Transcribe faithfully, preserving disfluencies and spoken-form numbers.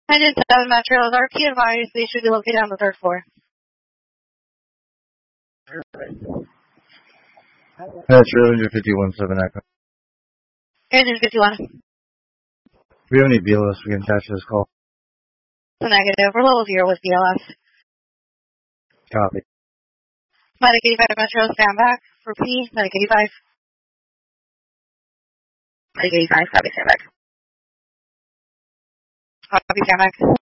Engine seven Metros, R P advised they should be located on the third floor. Metro, Engine fifty-one seven Echo. Engine fifty-one. Do we have any B L S we can attach to this call? The negative. We're level zero with B L S. Copy. Medic eighty-five Metro, stand back. For P, Medic eighty-five. Medic eighty-five, copy, stand back. Copy, stand back.